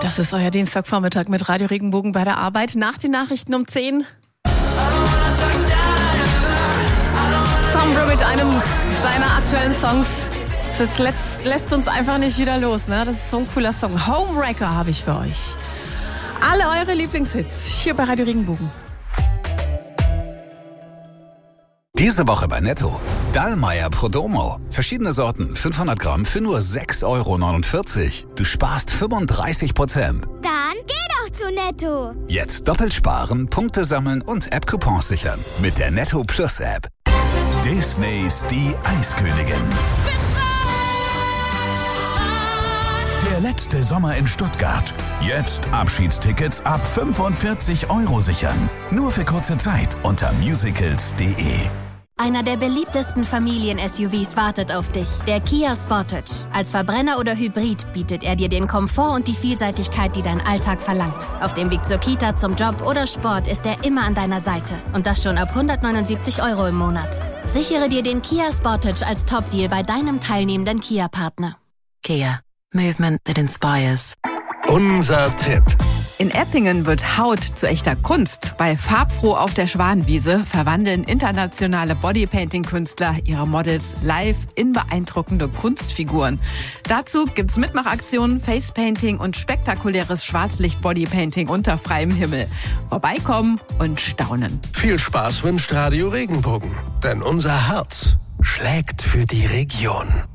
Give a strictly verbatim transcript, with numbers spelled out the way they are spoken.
Das ist euer Dienstagvormittag mit Radio Regenbogen bei der Arbeit. Nach den Nachrichten um zehn. Sombra mit einem seiner aktuellen Songs. Das lässt, lässt uns einfach nicht wieder los, ne? Das ist so ein cooler Song. Homewrecker habe ich für euch. Alle eure Lieblingshits hier bei Radio Regenbogen. Diese Woche bei Netto. Dallmayr Prodomo. Verschiedene Sorten, fünfhundert Gramm für nur sechs Euro neunundvierzig. Du sparst fünfunddreißig Prozent. Dann geh doch zu Netto. Jetzt doppelt sparen, Punkte sammeln und App-Coupons sichern. Mit der Netto Plus App. Disneys Die Eiskönigin. Der letzte Sommer in Stuttgart. Jetzt Abschiedstickets ab fünfundvierzig Euro sichern. Nur für kurze Zeit unter musicals punkt de. Einer der beliebtesten Familien-S U Vs wartet auf dich, der Kia Sportage. Als Verbrenner oder Hybrid bietet er dir den Komfort und die Vielseitigkeit, die dein Alltag verlangt. Auf dem Weg zur Kita, zum Job oder Sport ist er immer an deiner Seite. Und das schon ab hundertneunundsiebzig Euro im Monat. Sichere dir den Kia Sportage als Top-Deal bei deinem teilnehmenden Kia-Partner. Kia. Movement that inspires. Unser Tipp. In Eppingen wird Haut zu echter Kunst. Bei Farbfroh auf der Schwanenwiese verwandeln internationale Bodypainting-Künstler ihre Models live in beeindruckende Kunstfiguren. Dazu gibt's Mitmachaktionen, Facepainting und spektakuläres Schwarzlicht-Bodypainting unter freiem Himmel. Vorbeikommen und staunen. Viel Spaß wünscht Radio Regenbogen, denn unser Herz schlägt für die Region.